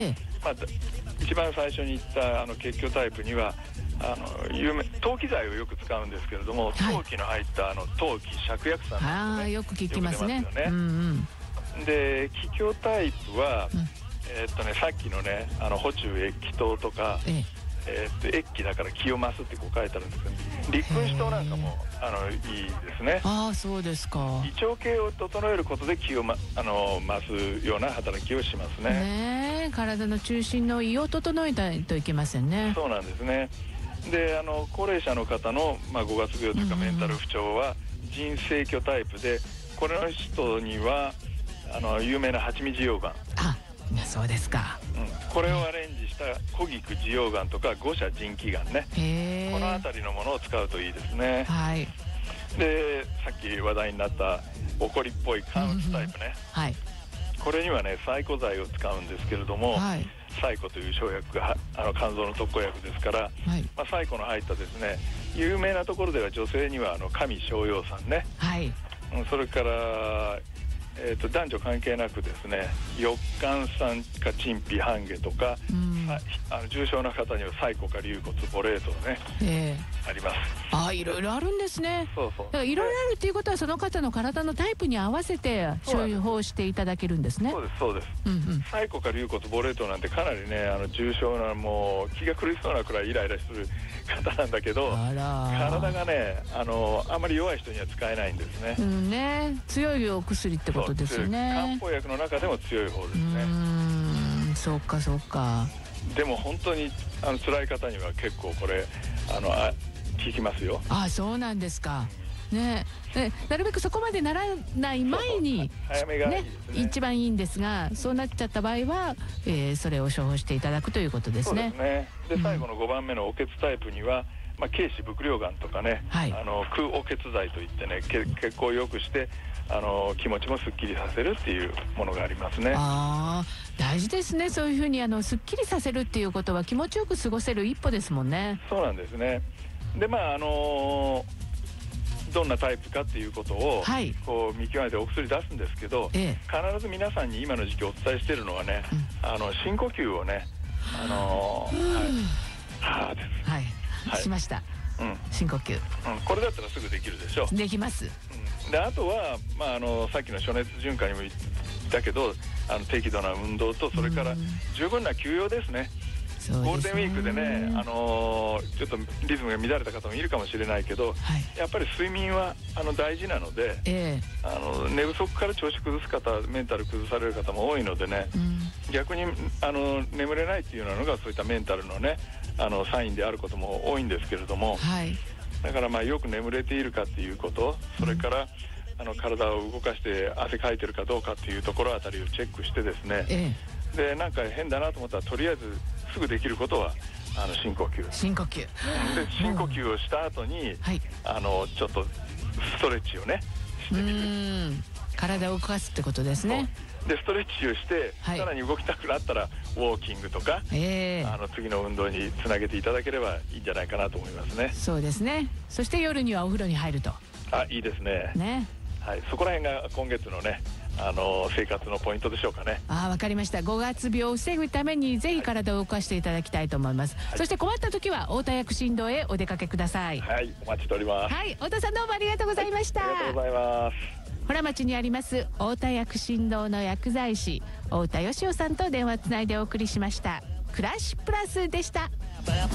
一番最初に言った血虚タイプには陶器剤をよく使うんですけれども、陶器の入った陶器芍薬散なんて、 よく聞きますね。 で気虚タイプは、さっきのね補中液気糖とか、液気だから気を増すってこう書いてあるんですけど、立君子糖なんかもいいですね。 そうですか。 胃腸系を整えることで気を、増すような働きをしますね。 体の中心の胃を整えないといけませんね。 そうなんですね。で高齢者の方の、5月病というかメンタル不調は腎性虚タイプで、これの人には有名な蜂蜜溶岩、 そうですか。 これをアレンジした小菊地溶岩とか五社腎気岩ね、この辺りのものを使うといいですね。でさっき話題になった怒りっぽい関鬱タイプね、これにはねサイコ剤を使うんですけれども、サイコという生薬が肝臓の特効薬ですから、サイコの入ったですね、有名なところでは女性には上逍遥散ね、それから男女関係なくですね、翼寒酸か陳皮半夏とか、重症な方にはサイコか龍骨ボレートね、あります。 いろいろあるんですね。いろいろあるっていうことは、その方の体のタイプに合わせて処方していただけるんですね。 そうです。サイコか龍骨ボレートなんてかなりね重症な、もう気が狂いそうなくらいイライラする方なんだけど、体がねあまり弱い人には使えないんですね。 強いお薬ってことですよね。 漢方薬の中でも強い方ですね。 そうかそうか。 でも本当に辛い方には結構これ効きますよ。 そうなんですか。なるべくそこまでならない前に早めがいいですね。 一番いいんですが、そうなっちゃった場合は、それを処方していただくということですね。 そうですね。で最後の5番目のお血タイプには、軽視伏量丸とかね、空お血剤といってね、血行を良くして気持ちもすっきりさせるっていうものがありますね。 大事ですね。そういうふうにすっきりさせるっていうことは気持ちよく過ごせる一歩ですもんね。 そうなんですね。でどんなタイプかっていうことを、こう見極めてお薬出すんですけど、必ず皆さんに今の時期お伝えしているのはね、深呼吸をね、 しました。深呼吸。 これだったらすぐできるでしょ。 できます。 であとは、さっきの暑熱循環にも言ったけど、適度な運動と、それから十分な休養ですね。ゴールデンウィークでね、ちょっとリズムが乱れた方もいるかもしれないけど、やっぱり睡眠は大事なので、寝不足から調子崩す方、メンタル崩される方も多いのでね、逆に眠れないっていうのがそういったメンタルのねサインであることも多いんですけれども、だからよく眠れているかっていうこと、それから体を動かして汗かいてるかどうかっていうところあたりをチェックしてですね、でなんか変だなと思ったらとりあえずすぐできることは深呼吸。で深呼吸をした後に、ちょっとストレッチをねしてみる。 体を動かすってことですね。 でストレッチをして、さらに動きたくなったらウォーキングとか、次の運動につなげていただければいいんじゃないかなと思いますね。 そうですね。そして夜にはお風呂に入ると。 いいですね。そこら辺が今月のね生活のポイントでしょうかね。 わかりました。5月病を防ぐためにぜひ体を動かしていただきたいと思います。そして困った時は太田薬診堂へお出かけください。 お待ちしております。 太田さんどうもありがとうございました。 ありがとうございます。 洞町にあります太田薬診堂の薬剤師太田芳雄さんと電話つないでお送りしました。暮らしプラスでした。